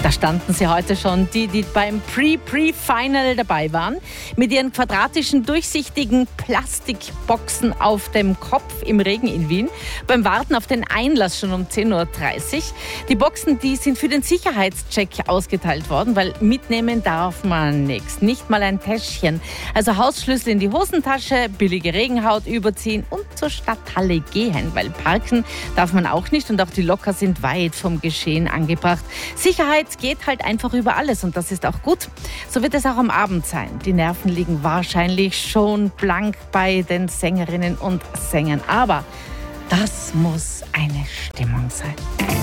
Da standen sie heute schon, die beim Pre-Final dabei waren, mit ihren quadratischen, durchsichtigen Plastikboxen auf dem Kopf im Regen in Wien, beim Warten auf den Einlass schon um 10.30 Uhr. Die Boxen, die sind für den Sicherheitscheck ausgeteilt worden, weil mitnehmen darf man nichts, nicht mal ein Täschchen. Also Hausschlüssel in die Hosentasche, billige Regenhaut überziehen und zur Stadthalle gehen, weil parken darf man auch nicht und auch die Locker sind weit vom Geschehen angebracht. Sicherheit geht halt einfach über alles und das ist auch gut. So wird es auch am Abend sein. Die Nerven liegen wahrscheinlich schon blank bei den Sängerinnen und Sängern. Aber das muss eine Stimmung sein.